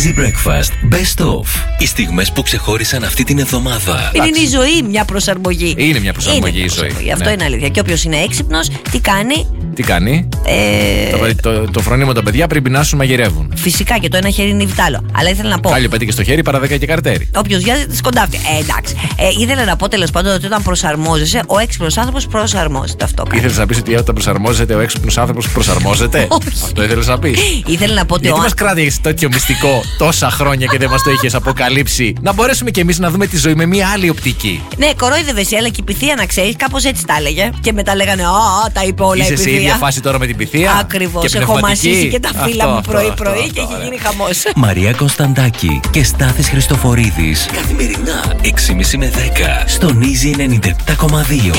Easy Breakfast Best Of. Οι στιγμές που ξεχώρισαν αυτή την εβδομάδα. Είναι η ζωή μια προσαρμογή. Είναι μια προσαρμογή η ζωή. Αυτό είναι αλήθεια. Και όποιος είναι έξυπνος, τι κάνει? Τι κάνει? Το φρονίμο τα παιδιά πρέπει να σου μαγειρεύουν. Φυσικά και το ένα χέρι είναι βιτάλο. Αλλά ήθελα να πω. Κάλιο πέτυχε στο χέρι, παρά 10 και καρτέρι. Όποιος βιάζεται σκοντάφτει. Εντάξει. Ήθελα να πω τέλος πάντων ότι όταν προσαρμόζεσαι, ο έξυπνος άνθρωπος προσαρμόζεται. Αυτό κάνει. Ήθελες να πεις ότι όταν προσαρμόζεται, ο έξυπνος άνθρωπος προσαρμόζεται? Όχι. Αυτό ήθελες να πεις? Ήθελα να πω ότι. Γιατί μας κράτηγες τέτοιο μυστικό τόσα χρόνια και δεν μας το είχες αποκαλύψει? Να μπορέσουμε κι εμείς να δούμε τη ζωή με μια άλλη οπτική. Ναι, κορόιδευες, αλλά και η πυθία να ξέρεις, κάπως έτσι τα έλεγε. Και μετά λέγανε, τα είπε όλα η Είσαι πυθία. σε ίδια φάση τώρα με την πυθία? Ακριβώς. Έχω μασίσει και τα φύλλα μου πρωί-πρωί και έχει γίνει χαμός. Μαρία Κωνσταντάκη και Στάθης Χριστοφορίδης. Καθημερινά 6.30 με 10 στον Easy 97.2.